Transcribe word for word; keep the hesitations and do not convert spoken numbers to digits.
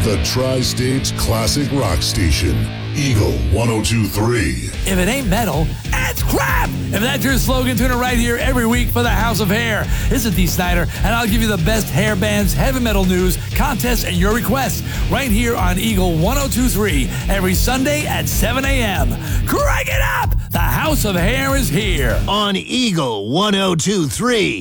The Tri-State's classic rock station, Eagle one oh two point three. If it ain't metal, it's crap! If that's your slogan, tune it right here every week for the House of Hair. This is Dee Snider, and I'll give you the best hair bands, heavy metal news, contests, and your requests right here on Eagle one oh two point three every Sunday at seven a.m. Crank it up! The House of Hair is here on Eagle one oh two point three.